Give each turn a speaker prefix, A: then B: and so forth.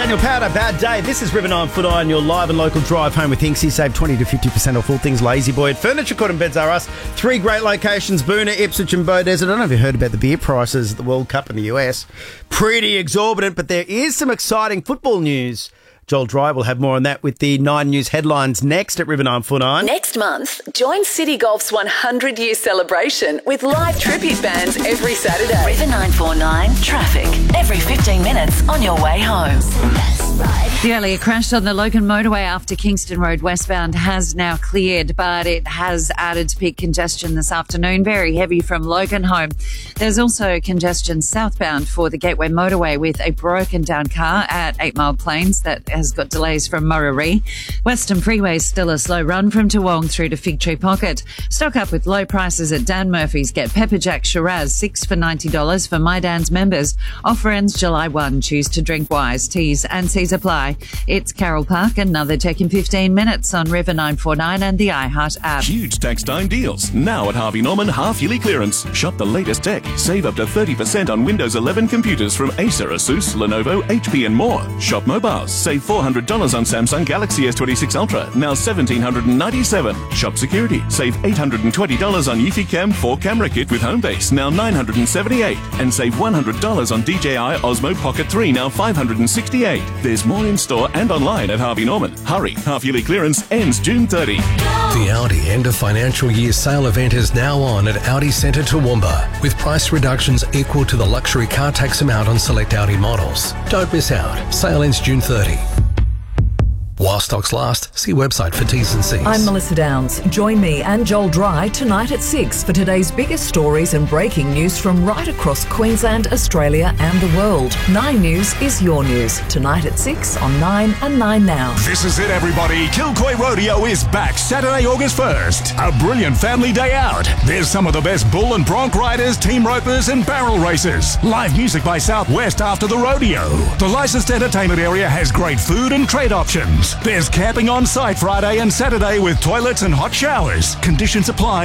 A: Daniel Powder, Bad Day. This is River 9 Foot Iron, your live and local drive home with Hinksy. Save 20 to 50% off all things Lazy Boy at Furniture Court and Beds R Us. 3 great locations, Boona, Ipswich and Bow Desert. I don't know if you heard about the beer prices at the World Cup in the US. Pretty exorbitant, but there is some exciting football news. Joel Dry will have more on that with the 9 News headlines next at River 9 Foot Iron.
B: Next month, join City Golf's 100-year celebration with live tribute bands every Saturday. River 949 traffic every 15 minutes on your way home.
C: The earlier crash on the Logan motorway after Kingston Road westbound has now cleared, but it has added to peak congestion this afternoon, very heavy from Logan home. There's also congestion southbound for the Gateway motorway with a broken down car at 8 Mile Plains that has got delays from Murray. Western Freeway is still a slow run from Toowong through to Fig Tree Pocket. Stock up with low prices at Dan Murphy's. Get Pepper Jack Shiraz, 6 for $90 for My Dan's members. Offer ends July 1. Choose to drink wise. T's and C's apply. It's Carroll Park, another tech in 15 minutes on River 949 and the iHeart app.
D: Huge tax time deals. Now at Harvey Norman half-yearly clearance. Shop the latest tech. Save up to 30% on Windows 11 computers from Acer, Asus, Lenovo, HP and more. Shop mobiles. Save $400 on Samsung Galaxy S26 Ultra. Now $1,797. Shop security. Save $820 on Eufy Cam 4 camera kit with Homebase. Now $978. And save $100 on DJI Osmo Pocket 3. Now $568. There's more in store and online at Harvey Norman. Hurry, half-yearly clearance ends June 30.
E: The Audi end of financial year sale event is now on at Audi Centre Toowoomba, with price reductions equal to the luxury car tax amount on select Audi models. Don't miss out. Sale ends June 30. While stocks last, see website for T's and C's.
F: I'm Melissa Downs. Join me and Joel Dry tonight at 6 for today's biggest stories and breaking news from right across Queensland, Australia and the world. 9 News is your news. Tonight at 6 on 9 and 9 Now.
G: This is it, everybody. Kilcoy Rodeo is back Saturday, August 1st. A brilliant family day out. There's some of the best bull and bronc riders, team ropers and barrel racers. Live music by Southwest after the rodeo. The licensed entertainment area has great food and trade options. There's camping on site Friday and Saturday with toilets and hot showers. Conditions apply.